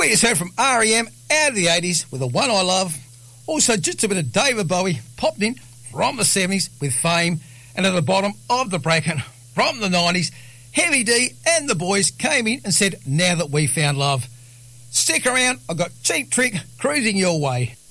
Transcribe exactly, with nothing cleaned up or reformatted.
We just heard from R E M out of the eighties with The One I Love. Also, just a bit of David Bowie popped in from the seventies with Fame. And at the bottom of the bracket from the nineties, Heavy D and the boys came in and said, Now That We Found Love. Stick around, I've got Cheap Trick cruising your way.